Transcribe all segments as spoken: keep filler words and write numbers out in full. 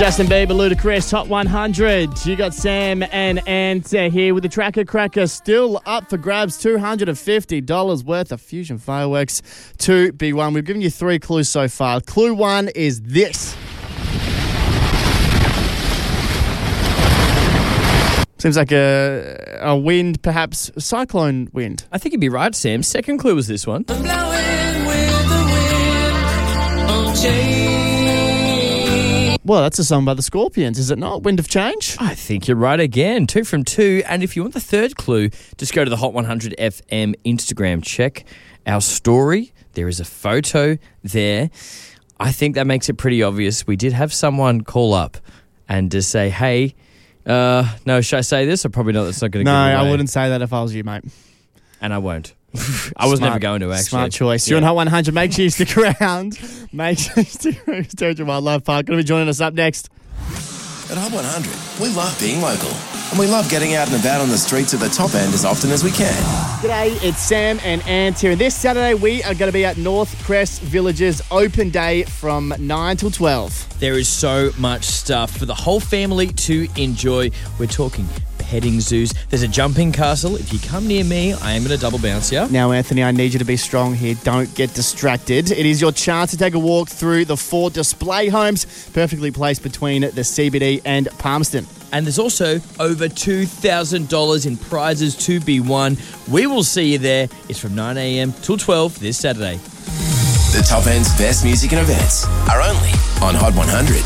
Justin Bieber, Ludacris, Hot one hundred. You got Sam and Ant uh, here with the Tracker Cracker still up for grabs. two hundred fifty dollars worth of Fusion Fireworks to be won. We've given you three clues so far. Clue one is this. Seems like a, a wind, perhaps a cyclone wind. I think you'd be right, Sam. Second clue was this one. I'm blowing with the wind on change. Well, that's a song by the Scorpions, is it not? Wind of Change? I think you're right again. Two from two. And if you want the third clue, just go to the Hot one hundred F M Instagram. Check our story. There is a photo there. I think that makes it pretty obvious. We did have someone call up and just say, hey, uh, no, should I say this? Or probably not. That's not going to No, give it away. I wouldn't say that if I was you, mate. And I won't. I was Smart, never going to, actually. Smart choice. Yeah. You're on Hot one hundred. Make sure you stick around. Make sure you stick around. Territory Wildlife Park. Going to be joining us up next. At Hot one hundred, we love being local. And we love getting out and about on the streets of the top end as often as we can. G'day, it's Sam and Ant here. And this Saturday, we are going to be at North Crest Village's open day from nine till twelve. There is so much stuff for the whole family to enjoy. We're talking petting zoos. There's a jumping castle. If you come near me, I am going to double bounce you. Now, Anthony, I need you to be strong here. Don't get distracted. It is your chance to take a walk through the four display homes, perfectly placed between the C B D and Palmerston. And there's also over two thousand dollars in prizes to be won. We will see you there. It's from nine a.m. till twelve this Saturday. The top end's best music and events are only on Hot one hundred.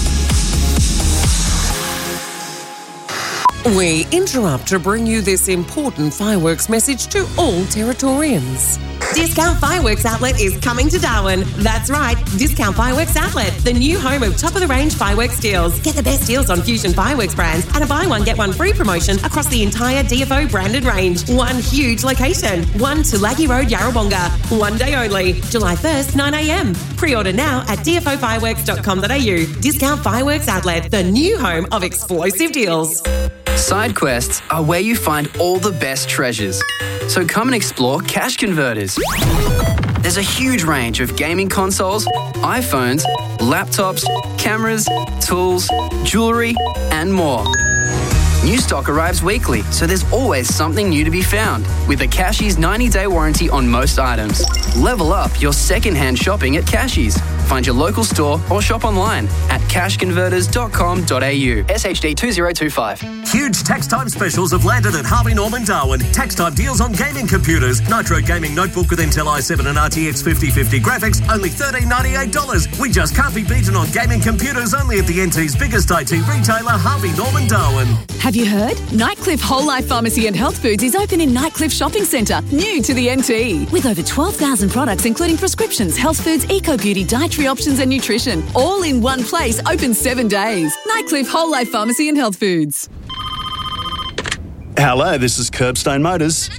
We interrupt to bring you this important fireworks message to all Territorians. Discount Fireworks Outlet is coming to Darwin. That's right, Discount Fireworks Outlet, the new home of top-of-the-range fireworks deals. Get the best deals on Fusion Fireworks brands and a buy one, get one free promotion across the entire D F O branded range. One huge location. One Tulagi Road, Yarrawonga. One day only. July first, nine a.m. Pre-order now at d f o fireworks dot com dot a u. Discount Fireworks Outlet, the new home of explosive deals. Side quests are where you find all the best treasures. So come and explore Cash Converters. There's a huge range of gaming consoles, iPhones, laptops, cameras, tools, jewellery, and more. New stock arrives weekly, so there's always something new to be found. With a Cashies ninety-day warranty on most items. Level up your second-hand shopping at Cashies. Find your local store or shop online at cash converters dot com dot a u. S H D two zero two five. Huge tax time specials have landed at Harvey Norman Darwin. Tax time deals on gaming computers. Nitro Gaming Notebook with Intel i seven and R T X fifty fifty graphics, only thirteen ninety-eight dollars. We just can't be beaten on gaming computers, only at the N T's biggest I T retailer, Harvey Norman Darwin. Have you heard? Nightcliff Whole Life Pharmacy and Health Foods is open in Nightcliff Shopping Centre, new to the N T. With over twelve thousand products including prescriptions, health foods, eco-beauty, dietary options and nutrition. All in one place, open seven days. Nightcliff Whole Life Pharmacy and Health Foods. Hello, this is Curbstone Motors.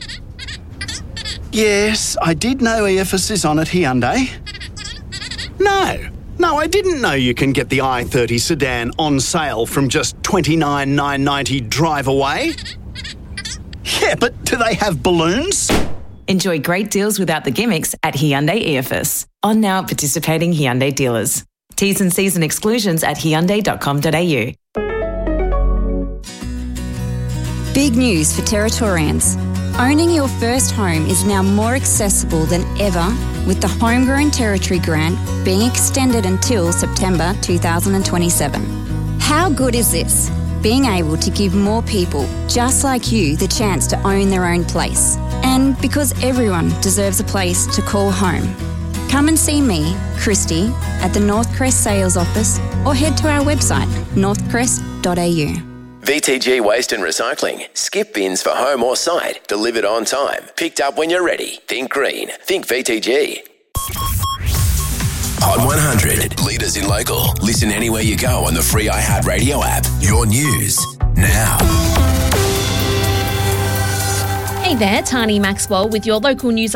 Yes, I did know E F S is on at Hyundai. No, no, I didn't know you can get the i thirty sedan on sale from just twenty-nine thousand nine hundred ninety dollars drive away. Yeah, but do they have balloons? Enjoy great deals without the gimmicks at Hyundai E F S. On now at participating Hyundai dealers. T's and C's and exclusions at hyundai dot com dot a u. Big news for Territorians. Owning your first home is now more accessible than ever with the Homegrown Territory Grant being extended until September two thousand twenty-seven. How good is this? Being able to give more people just like you the chance to own their own place. And because everyone deserves a place to call home. Come and see me, Christy, at the North Crest Sales Office or head to our website, north crest dot a u. V T G Waste and Recycling. Skip bins for home or site. Delivered on time. Picked up when you're ready. Think green. Think V T G. Hot one hundred. Leaders in local. Listen anywhere you go on the free iHeartRadio app. Your news now. Hey there, Tani Maxwell with your local news